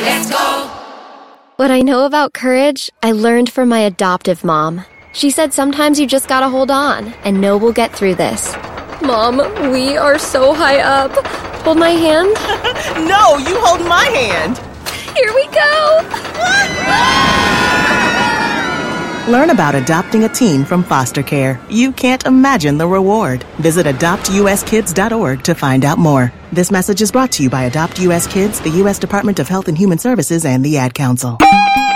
Let's go! What I know about courage, I learned from my adoptive mom. She said sometimes you just gotta hold on and know we'll get through this. Mom, we are so high up. Hold my hand. No, you hold my hand. Here we go. Learn about adopting a teen from foster care. You can't imagine the reward. Visit adoptuskids.org to find out more. This message is brought to you by Adopt U.S. Kids, the U.S. Department of Health and Human Services, and the Ad Council.